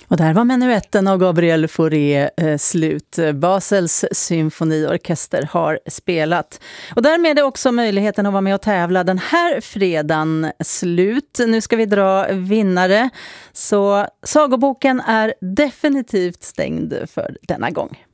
Och där var menuetten av Gabriel Fauré slut. Basels symfoniorkester har spelat. Och därmed är också möjligheten att vara med och tävla den här fredagen slut. Nu ska vi dra vinnare. Så sagoboken är definitivt stängd för denna gång.